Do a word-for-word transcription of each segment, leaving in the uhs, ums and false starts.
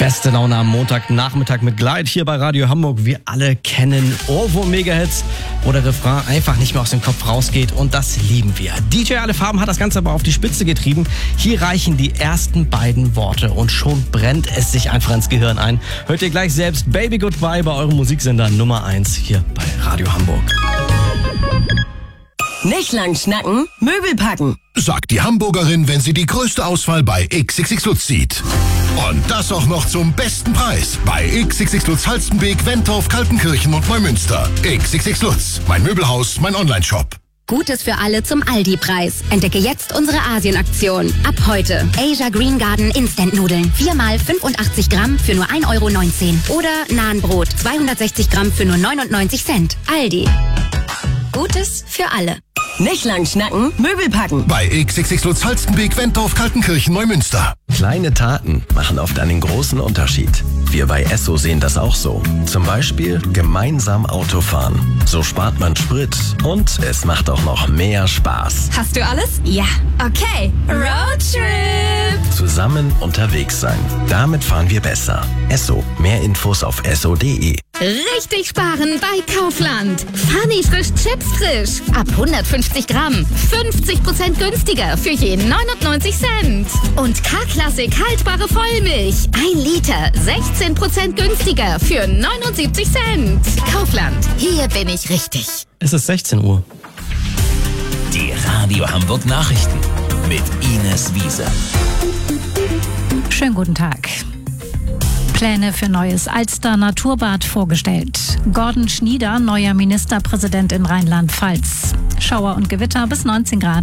Beste Laune am Montagnachmittag mit Glide hier bei Radio Hamburg. Wir alle kennen Ohrwurm-Mega-Hits, wo der Refrain einfach nicht mehr aus dem Kopf rausgeht und das lieben wir. D J Alle Farben hat das Ganze aber auf die Spitze getrieben. Hier reichen die ersten beiden Worte und schon brennt es sich einfach ins Gehirn ein. Hört ihr gleich selbst Baby Goodbye bei eurem Musiksender Nummer eins hier bei Radio Hamburg. Nicht lang schnacken, Möbel packen. Sagt die Hamburgerin, wenn sie die größte Auswahl bei X X X Lutz sieht. Und das auch noch zum besten Preis. Bei X X X Lutz Halstenbeek, Wentorf, Kaltenkirchen und Neumünster. X X X Lutz, mein Möbelhaus, mein Onlineshop. Gutes für alle zum Aldi-Preis. Entdecke jetzt unsere Asien-Aktion. Ab heute Asia Green Garden Instant-Nudeln. viermal fünfundachtzig Gramm für nur ein Euro neunzehn. Oder Nahenbrot, zweihundertsechzig Gramm für nur neunundneunzig Cent. Aldi. Gutes für alle. Nicht lang schnacken, Möbel packen. Bei X X X Lutz Halstenbeek, Wentorf, Kaltenkirchen, Neumünster. Kleine Taten machen oft einen großen Unterschied. Wir bei Esso sehen das auch so. Zum Beispiel gemeinsam Auto fahren. So spart man Sprit und es macht auch noch mehr Spaß. Hast du alles? Ja. Okay. Roadtrip. Zusammen unterwegs sein. Damit fahren wir besser. Esso. Mehr Infos auf esso punkt de. Richtig sparen bei Kaufland. Funny frisch Chips frisch. Ab hundertfünfzig Gramm. fünfzig Prozent günstiger für jeden neunundneunzig Cent. Und K-Klassik haltbare Vollmilch. Ein Liter. sechzehn Prozent günstiger für neunundsiebzig Cent. Kaufland. Hier bin ich richtig. Es ist sechzehn Uhr. Die Radio Hamburg Nachrichten mit Ines Wiese. Schönen guten Tag. Pläne für neues Alster Naturbad vorgestellt. Gordon Schnieder, neuer Ministerpräsident in Rheinland-Pfalz. Schauer und Gewitter bis neunzehn Grad.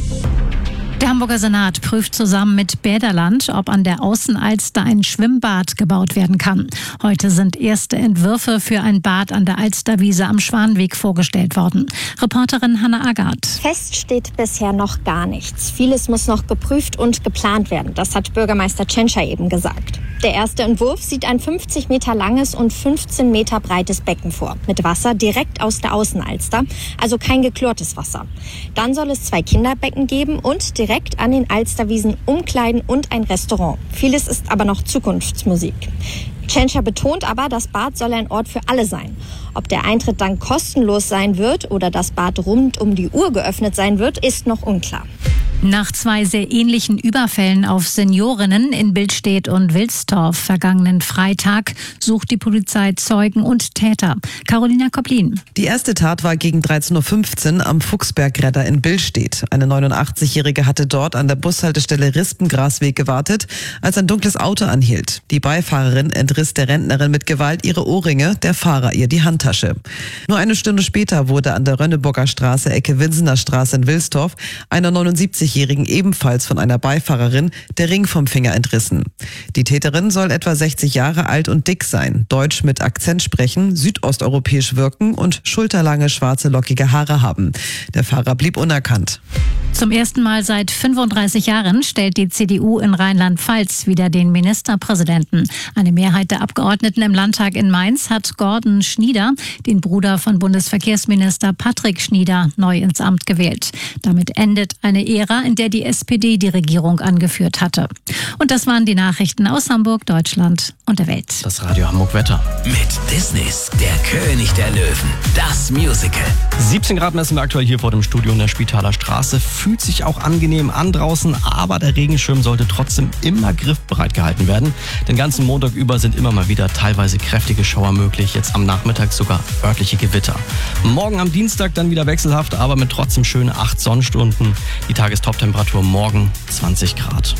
Der Hamburger Senat prüft zusammen mit Bäderland, ob an der Außenalster ein Schwimmbad gebaut werden kann. Heute sind erste Entwürfe für ein Bad an der Alsterwiese am Schwanweg vorgestellt worden. Reporterin Hanna Agard. Fest steht bisher noch gar nichts. Vieles muss noch geprüft und geplant werden. Das hat Bürgermeister Tschentscher eben gesagt. Der erste Entwurf sieht ein fünfzig Meter langes und fünfzehn Meter breites Becken vor. Mit Wasser direkt aus der Außenalster, also kein geklortes Wasser. Dann soll es zwei Kinderbecken geben und direkt an den Alsterwiesen Umkleiden und ein Restaurant. Vieles ist aber noch Zukunftsmusik. Tschentscher betont aber, das Bad soll ein Ort für alle sein. Ob der Eintritt dann kostenlos sein wird oder das Bad rund um die Uhr geöffnet sein wird, ist noch unklar. Nach zwei sehr ähnlichen Überfällen auf Seniorinnen in Billstedt und Wilsdorf vergangenen Freitag sucht die Polizei Zeugen und Täter. Carolina Koplin. Die erste Tat war gegen dreizehn Uhr fünfzehn am Fuchsbergredder in Billstedt. Eine neunundachtzigjährige hatte dort an der Bushaltestelle Rispengrasweg gewartet, als ein dunkles Auto anhielt. Die Beifahrerin entriss der Rentnerin mit Gewalt ihre Ohrringe, der Fahrer ihr die Handtasche. Nur eine Stunde später wurde an der Rönneburger Straße, Ecke Winsener Straße in Wilsdorf, einer neunundsiebzigjährigen ebenfalls von einer Beifahrerin der Ring vom Finger entrissen. Die Täterin soll etwa sechzig Jahre alt und dick sein, deutsch mit Akzent sprechen, südosteuropäisch wirken und schulterlange schwarze lockige Haare haben. Der Fahrer blieb unerkannt. Zum ersten Mal seit fünfunddreißig Jahren stellt die C D U in Rheinland-Pfalz wieder den Ministerpräsidenten. Eine Mehrheit der Abgeordneten im Landtag in Mainz hat Gordon Schnieder, den Bruder von Bundesverkehrsminister Patrick Schnieder, neu ins Amt gewählt. Damit endet eine Ära, in der die S P D die Regierung angeführt hatte. Und das waren die Nachrichten aus Hamburg, Deutschland und der Welt. Das Radio Hamburg Wetter. Mit Disneys Der König der Löwen. Das Musical. siebzehn Grad messen wir aktuell hier vor dem Studio in der Spitaler Straße. Fühlt sich auch angenehm an draußen, aber der Regenschirm sollte trotzdem immer griffbereit gehalten werden. Den ganzen Montag über sind immer mal wieder teilweise kräftige Schauer möglich, jetzt am Nachmittag sogar örtliche Gewitter. Morgen am Dienstag dann wieder wechselhaft, aber mit trotzdem schönen acht Sonnenstunden. Die Tagestoptemperatur morgen zwanzig Grad.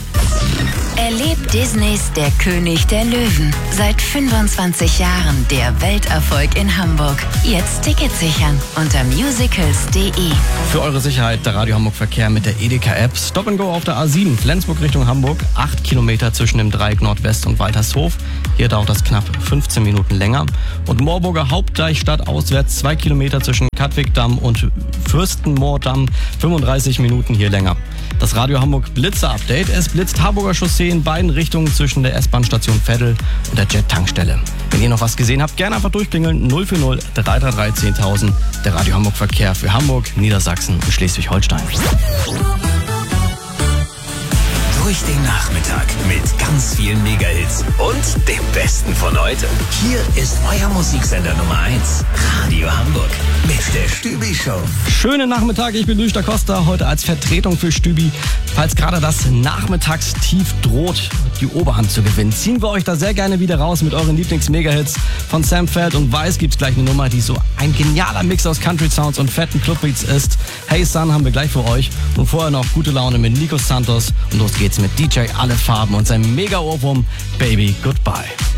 Erlebt Disneys Der König der Löwen. Seit fünfundzwanzig Jahren der Welterfolg in Hamburg. Jetzt Tickets sichern unter musicals punkt de. Für eure Sicherheit der Radio Hamburg Verkehr mit der Edeka-App. Stop and Go auf der A sieben, Flensburg Richtung Hamburg. acht Kilometer zwischen dem Dreieck Nordwest und Waltershof. Hier dauert das knapp fünfzehn Minuten länger. Und Moorburger Hauptdeich stadtauswärts zwei Kilometer zwischen Katwigdamm und Fürstenmoordamm. fünfunddreißig Minuten hier länger. Das Radio Hamburg Blitzer-Update. Es blitzt Harburger Chaussee in beiden Richtungen zwischen der S-Bahn-Station Veddel und der Jet-Tankstelle. Wenn ihr noch was gesehen habt, gerne einfach durchklingeln. null vier null drei drei drei zehntausend. Der Radio Hamburg Verkehr für Hamburg, Niedersachsen und Schleswig-Holstein. durch den Nachmittag mit ganz vielen Mega-Hits und dem Besten von heute. Hier ist euer Musiksender Nummer eins, Radio Hamburg, mit der Stübi-Show. Schönen Nachmittag, ich bin Luis da Costa, heute als Vertretung für Stübi. Falls gerade das Nachmittagstief droht, die Oberhand zu gewinnen, ziehen wir euch da sehr gerne wieder raus mit euren Lieblings-Mega-Hits. Von Sam Feld und Weiß gibt's gleich eine Nummer, die so ein genialer Mix aus Country-Sounds und fetten Clubbeats ist. Hey Sun haben wir gleich für euch und vorher noch gute Laune mit Nico Santos und los geht's mit D J Alle Farben und seinem Mega-Ohrwurm Baby Goodbye.